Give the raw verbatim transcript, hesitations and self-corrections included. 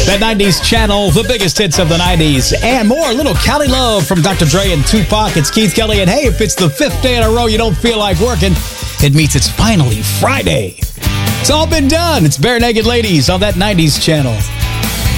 That nineties channel, the biggest hits of the nineties, and more. A little Cali love from Doctor Dre and Tupac. It's Keith Kelly, and hey, if it's the fifth day in a row you don't feel like working, it means it's finally Friday. It's all been done. It's Bare Naked Ladies on that nineties channel.